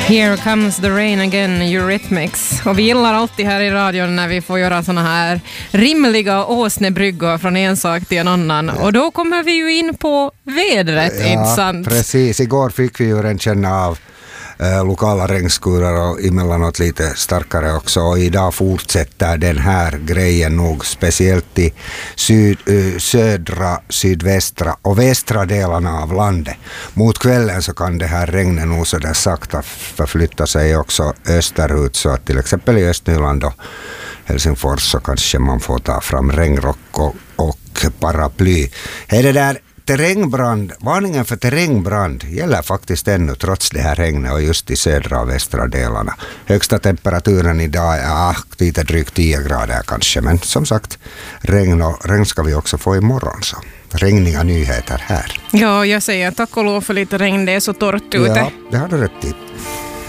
Here comes the rain again, Eurythmics. Och vi gillar alltid här i radion när vi får göra såna här rimliga åsnebryggor från en sak till en annan. Ja. Och då kommer vi ju in på vädret, inte sant? Precis. Igår fick vi ju redan känna av lokala regnskurar och emellanåt lite starkare också. Och idag fortsätter den här grejen nog speciellt i södra, sydvästra och västra delarna av landet. Mot kvällen så kan det här regnet nog så där sakta förflytta sig också österut, så att till exempel i Östnyland och Helsingfors så kanske man får ta fram regnrock och paraply. Är det där terrängbrand, varningen för terrängbrand gäller faktiskt ännu trots det här regnet och just i södra och västra delarna. Högsta temperaturen idag är lite drygt 10 grader kanske, men som sagt, regn ska vi också få imorgon, så regniga nyheter här. Ja, jag säger tack och lov för lite regn, det är så torrt ute. Ja, det har du rätt i.